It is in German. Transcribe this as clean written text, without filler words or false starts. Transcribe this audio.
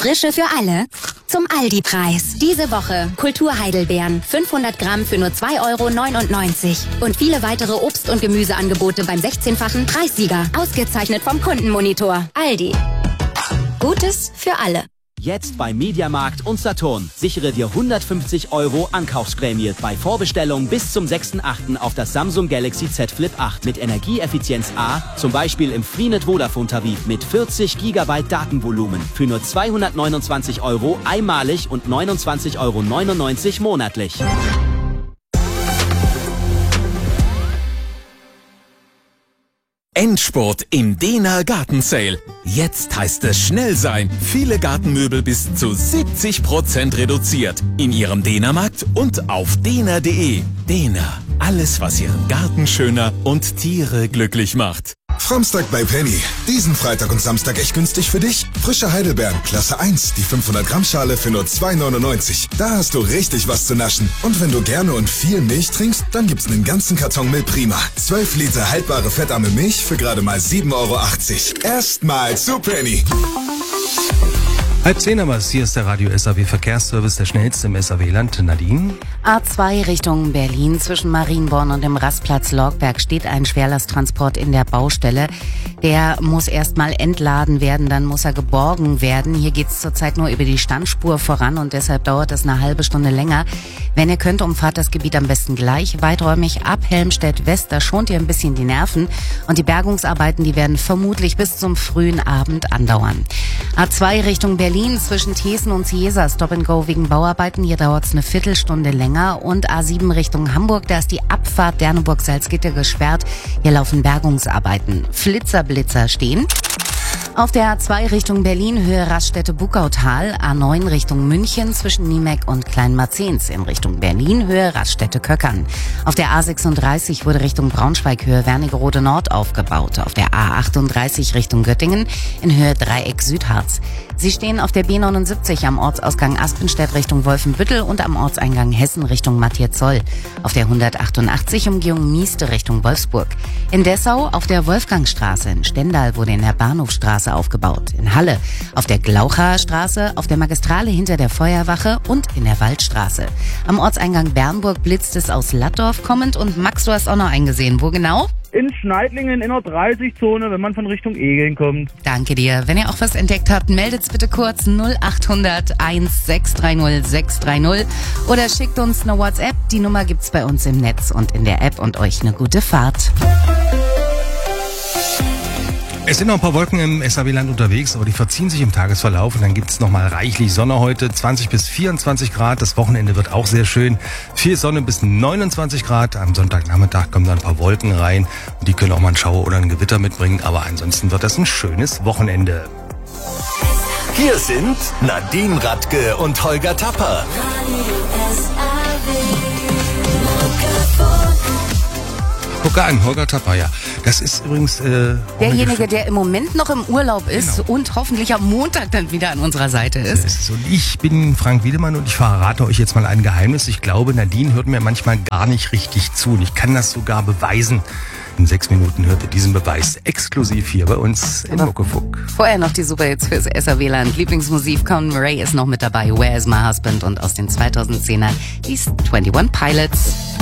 Frische für alle zum Aldi-Preis. Diese Woche Kulturheidelbeeren 500 Gramm für nur 2,99 € und viele weitere Obst- und Gemüseangebote beim 16-fachen Preissieger. Ausgezeichnet vom Kundenmonitor. Aldi. Gutes für alle. Jetzt bei Mediamarkt und Saturn. Sichere dir 150 € Ankaufsprämie bei Vorbestellung bis zum 6.8. auf das Samsung Galaxy Z Flip 8 mit Energieeffizienz A, zum Beispiel im Freenet Vodafone Tarif mit 40 GB Datenvolumen für nur 229 € einmalig und 29,99 € monatlich. Endspurt im Dehner Gartensale. Jetzt heißt es schnell sein. Viele Gartenmöbel bis zu 70% reduziert. In Ihrem Dehnermarkt und auf dehner.de. Dehner. Alles, was Ihren Garten schöner und Tiere glücklich macht. Framstag bei Penny. Diesen Freitag und Samstag echt günstig für dich. Frische Heidelbeeren, Klasse 1, die 500 Gramm Schale für nur 2,99 €. Da hast du richtig was zu naschen. Und wenn du gerne und viel Milch trinkst, dann gibt's einen ganzen Karton Milch Prima. 12 Liter haltbare fettarme Milch für gerade mal 7,80 €. Erstmal zu Penny. 9:30 aber hier ist der Radio SAW Verkehrsservice, der schnellste im SAW-Land. Nadine? A2 Richtung Berlin zwischen Marienborn und dem Rastplatz Lorgberg steht ein Schwerlasttransport in der Baustelle. Der muss erstmal entladen werden, dann muss er geborgen werden. Hier geht's zurzeit nur über die Standspur voran und deshalb dauert es eine halbe Stunde länger. Wenn ihr könnt, umfahrt das Gebiet am besten gleich weiträumig ab Helmstedt West. Da schont ihr ein bisschen die Nerven und die Bergungsarbeiten, die werden vermutlich bis zum frühen Abend andauern. A2 Richtung Berlin zwischen Thesen und Ciesa Stop and Go wegen Bauarbeiten. Hier dauert es eine Viertelstunde länger. Und A7 Richtung Hamburg, da ist die Abfahrt Derneburg-Salzgitter gesperrt. Hier laufen Bergungsarbeiten. Blitzer stehen. Auf der A2 Richtung Berlin, Höhe Raststätte-Buckautal, A9 Richtung München zwischen Niemeck und Kleinmarzens, in Richtung Berlin, Höhe Raststätte-Köckern. Auf der A36 wurde Richtung Braunschweig, Höhe Wernigerode Nord aufgebaut. Auf der A38 Richtung Göttingen, in Höhe Dreieck Südharz. Sie stehen auf der B79 am Ortsausgang Aspenstedt Richtung Wolfenbüttel und am Ortseingang Hessen Richtung Matthias-Zoll. Auf der 188 Umgehung Mieste Richtung Wolfsburg. In Dessau auf der Wolfgangstraße, in Stendal wurde in der Bahnhofstraße aufgebaut. In Halle auf der Glauchaer Straße, auf der Magistrale hinter der Feuerwache und in der Waldstraße. Am Ortseingang Bernburg blitzt es aus Lattdorf kommend und Max, du hast auch noch eingesehen. Wo genau? In Schneidlingen in der 30-Zone, wenn man von Richtung Egeln kommt. Danke dir. Wenn ihr auch was entdeckt habt, meldet's bitte kurz 0800 1630 630 oder schickt uns eine WhatsApp. Die Nummer gibt's bei uns im Netz und in der App und euch eine gute Fahrt. Es sind noch ein paar Wolken im SAW-Land unterwegs, aber die verziehen sich im Tagesverlauf und dann gibt's noch mal reichlich Sonne heute, 20 bis 24 Grad. Das Wochenende wird auch sehr schön. Viel Sonne bis 29 Grad. Am Sonntagnachmittag kommen dann ein paar Wolken rein und die können auch mal einen Schauer oder ein Gewitter mitbringen, aber ansonsten wird das ein schönes Wochenende. Hier sind Nadine Radke und Holger Tapper. Gucke an, Holger Tapper, ja. Das ist übrigens derjenige, der im Moment noch im Urlaub ist, genau, und hoffentlich am Montag dann wieder an unserer Seite ist. Und ich bin Frank Wiedemann und ich verrate euch jetzt mal ein Geheimnis. Ich glaube, Nadine hört mir manchmal gar nicht richtig zu und ich kann das sogar beweisen. In 6 Minuten hört ihr diesen Beweis exklusiv hier bei uns in Muckefuck. Vorher noch die Superhits fürs SAW-Land. Lieblingsmusik, Conn Murray ist noch mit dabei, Where is my husband? Und aus den 2010ern die 21 Pilots.